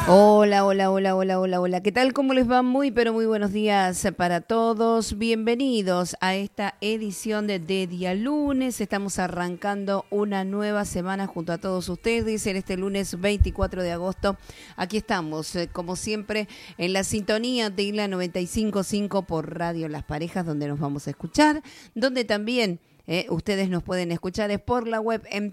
Hola, hola, hola, hola, hola, hola. ¿Qué tal? ¿Cómo les va? Muy, pero muy buenos días para todos. Bienvenidos a esta edición de Día Lunes. Estamos arrancando una nueva semana junto a todos ustedes en este lunes 24 de agosto. Aquí estamos, como siempre, en la sintonía de la 95.5 por Radio Las Parejas, donde nos vamos a escuchar, donde también... ustedes nos pueden escuchar es por la web en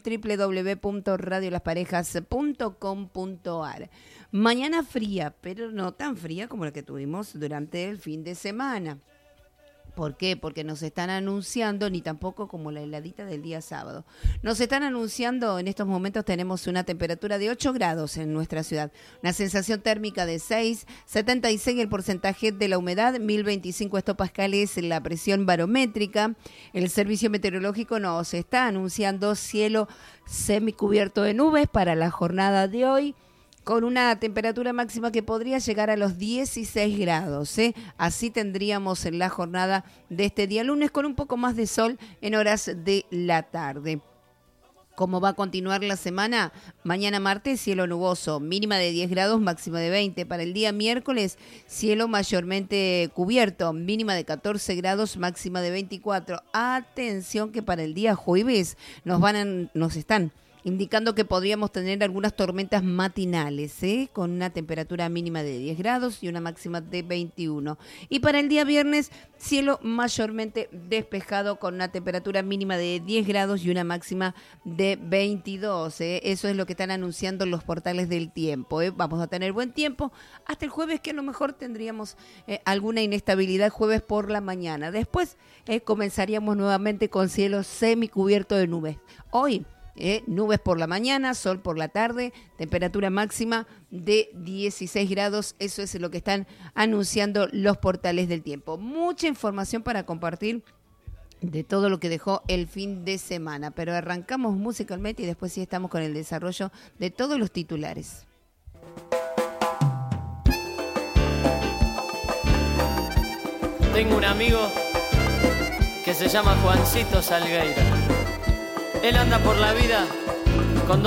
www.radiolasparejas.com.ar. Mañana fría, pero no tan fría como la que tuvimos durante el fin de semana. ¿Por qué? Porque nos están anunciando, ni tampoco como la heladita del día sábado. Nos están anunciando, en estos momentos tenemos una temperatura de 8 grados en nuestra ciudad, una sensación térmica de 6, 76 el porcentaje de la humedad, 1025 hectopascales la presión barométrica. El servicio meteorológico nos está anunciando cielo semicubierto de nubes para la jornada de hoy, con una temperatura máxima que podría llegar a los 16 grados. Así tendríamos en la jornada de este día lunes con un poco más de sol en horas de la tarde. ¿Cómo va a continuar la semana? Mañana martes, cielo nuboso, mínima de 10 grados, máxima de 20. Para el día miércoles, cielo mayormente cubierto, mínima de 14 grados, máxima de 24. Atención que para el día jueves nos están indicando que podríamos tener algunas tormentas matinales, con una temperatura mínima de 10 grados y una máxima de 21. Y para el día viernes, cielo mayormente despejado con una temperatura mínima de 10 grados y una máxima de 22. Eso es lo que están anunciando los portales del tiempo. Vamos a tener buen tiempo hasta el jueves, que a lo mejor tendríamos alguna inestabilidad jueves por la mañana. Después comenzaríamos nuevamente con cielo semicubierto de nubes. Hoy, nubes por la mañana, sol por la tarde, temperatura máxima de 16 grados. Eso es lo que están anunciando los portales del tiempo. Mucha información para compartir de todo lo que dejó el fin de semana, pero arrancamos musicalmente y después sí estamos con el desarrollo de todos los titulares. Tengo un amigo que se llama Juancito Salgueiro. Él anda por la vida